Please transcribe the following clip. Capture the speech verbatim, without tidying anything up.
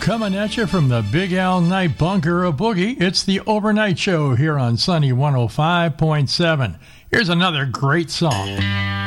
Coming at you from the Big Al Night Bunker of Boogie, it's the Overnight Show here on Sunny one oh five point seven. Here's another great song.